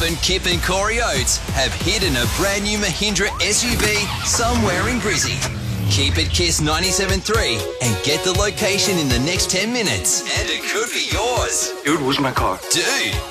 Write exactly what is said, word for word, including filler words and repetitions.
Robin, Kip and Corey Oates have hidden a brand new Mahindra S U V somewhere in Brizzy. Keep it Kiss ninety-seven point three and get the location in the next ten minutes. And it could be yours. Dude, where's my car? Dude.